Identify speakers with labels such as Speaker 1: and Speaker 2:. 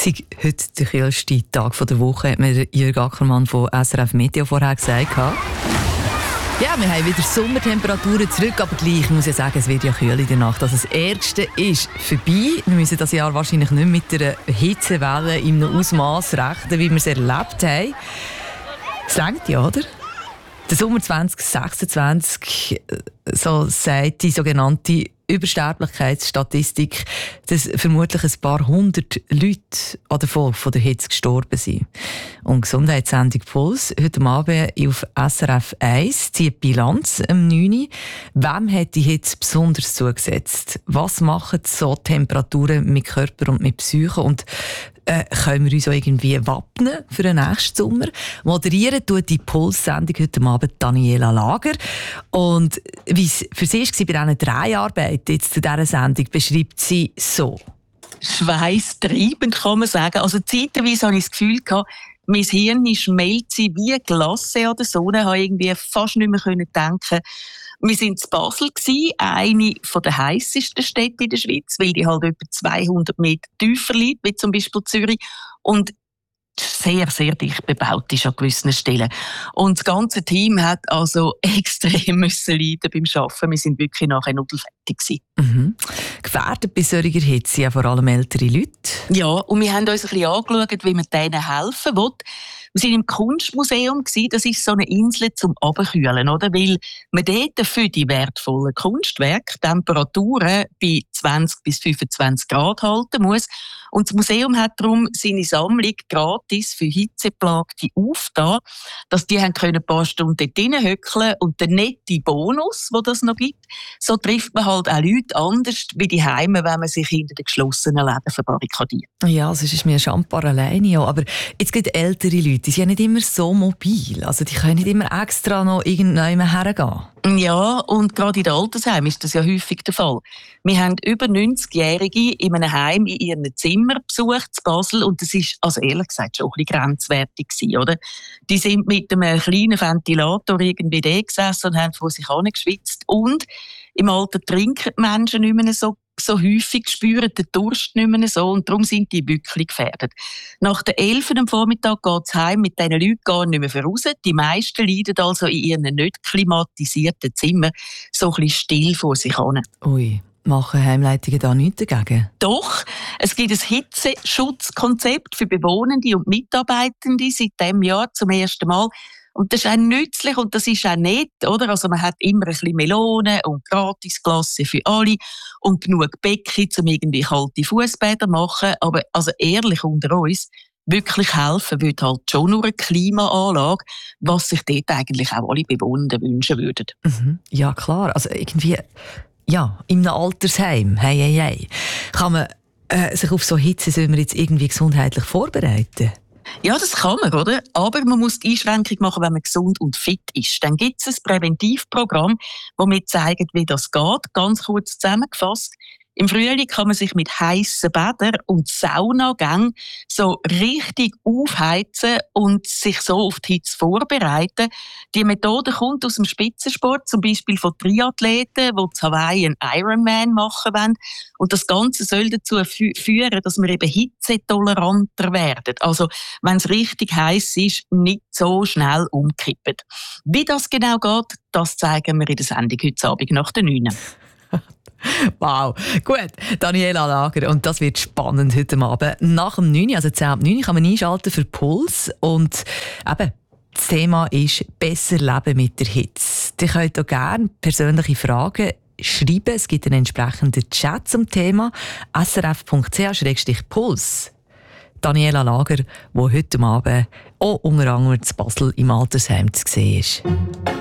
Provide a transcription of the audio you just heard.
Speaker 1: sei heute der kühlste Tag der Woche, hat mir Jürg Ackermann von SRF Meteo vorher gesagt. Ja, wir haben wieder Sommertemperaturen zurück, aber gleich muss ich sagen, es wird ja kühl in der Nacht. Also das Ärgste ist vorbei. Wir müssen das Jahr wahrscheinlich nicht mit einer Hitzewelle in einem Ausmaß rechnen, wie wir es erlebt haben. Es reicht ja, oder? Der Sommer 2026, so sagt die sogenannte Übersterblichkeitsstatistik, dass vermutlich ein paar hundert Leute an der Folge von der Hitze gestorben sind. Und die Gesundheitssendung Puls heute Abend auf SRF 1 zieht Bilanz am 9 Uhr. Wem hat die Hitze besonders zugesetzt? Was machen so Temperaturen mit Körper und mit Psyche? Und können wir uns auch irgendwie wappnen für den nächsten Sommer? Moderieren tut die Puls-Sendung heute Abend Daniela Lager. Und wie es für sie war bei diesen Dreharbeiten jetzt zu dieser Sendung, beschreibt sie so.
Speaker 2: Schweißtreibend, kann man sagen. Also zeitweise hatte ich das Gefühl, mein Hirn schmelze wie Glasse an der Sonne. Ich konnte irgendwie fast nicht mehr denken. Wir waren in Basel, eine der heissesten Städte in der Schweiz, weil die halt etwa 200 Meter tiefer liegt, wie zum Beispiel Zürich. Und sehr, sehr dicht bebaut ist an gewissen Stellen. Und das ganze Team hat also extrem müssen leiden beim Arbeiten. Wir sind wirklich nachher nudelfertig gewesen.
Speaker 1: Mhm. Gefährdet bei solcher Hitze sind ja vor allem ältere Leute.
Speaker 2: Ja, und wir haben uns ein bisschen angeschaut, wie man denen helfen will. Wir waren im Kunstmuseum, das ist so eine Insel zum Abkühlen, oder? Weil man dort für die wertvollen Kunstwerke Temperaturen bei 20 bis 25 Grad halten muss. Und das Museum hat darum seine Sammlung gratis für Hitzeplagte aufgetan, dass die ein paar Stunden dort hinhöckeln und der nette Bonus, den das noch gibt, so trifft man halt auch Leute anders wie die Heime, wenn man sich hinter den geschlossenen Läden verbarrikadiert.
Speaker 1: Ja, sonst ist mir Champar alleine. Ja. Aber jetzt gibt ältere Leute, die sind ja nicht immer so mobil. Also die können nicht immer extra noch irgendjemand hergehen.
Speaker 2: Ja, und gerade in den Altersheimen ist das ja häufig der Fall. Wir haben über 90-Jährige in einem Heim in ihrem Zimmer besucht, in Basel, und das ist, also ehrlich gesagt, schon ein bisschen grenzwertig gewesen, oder? Die sind mit einem kleinen Ventilator irgendwie da gesessen und haben vor sich angeschwitzt. Und im Alter trinken die Menschen nicht mehr so häufig, spüren den Durst nicht mehr so, und darum sind die wirklich gefährdet. Nach der 11 am Vormittag geht es heim mit diesen Leuten gar nicht mehr voraus. Die meisten leiden also in ihren nicht klimatisierten Zimmern so ein bisschen still vor sich hin.
Speaker 1: Ui, machen Heimleitungen da nichts dagegen?
Speaker 2: Doch, es gibt ein Hitzeschutzkonzept für Bewohnende und Mitarbeitende seit diesem Jahr zum ersten Mal. Und das ist auch nützlich und das ist auch nett, oder? Also man hat immer ein bisschen Melonen und Gratisklasse für alle und genug Becken, um irgendwie kalte Fußbäder zu machen. Aber also ehrlich unter uns, wirklich helfen würde halt schon nur eine Klimaanlage, was sich dort eigentlich auch alle Bewohnenden wünschen würden.
Speaker 1: Mhm. Ja, klar. Also irgendwie, ja, in einem Altersheim, hey. Kann man sich auf so Hitze, soll man jetzt irgendwie gesundheitlich vorbereiten?
Speaker 2: Ja, das kann man, oder? Aber man muss die Einschränkung machen, wenn man gesund und fit ist. Dann gibt es ein Präventivprogramm, das mir zeigt, wie das geht. Ganz kurz zusammengefasst. Im Frühling kann man sich mit heissen Bädern und Saunagängen so richtig aufheizen und sich so auf die Hitze vorbereiten. Die Methode kommt aus dem Spitzensport, zum Beispiel von Triathleten, die zu Hawaii einen Ironman machen wollen. Und das Ganze soll dazu führen, dass wir eben hitzetoleranter werden. Also, wenn es richtig heiß ist, nicht so schnell umkippen. Wie das genau geht, das zeigen wir in der Sendung heute Abend nach der 9.
Speaker 1: Wow, gut, Daniela Lager, und das wird spannend heute Abend. Nach dem 9, also 10 ab 9 kann man einschalten für Puls, und eben, das Thema ist «Besser leben mit der Hitze». Ihr könnt auch gerne persönliche Fragen schreiben, es gibt einen entsprechenden Chat zum Thema srf.ch/puls. Daniela Lager, die heute Abend auch unter anderem in Basel im Altersheim zu sehen ist.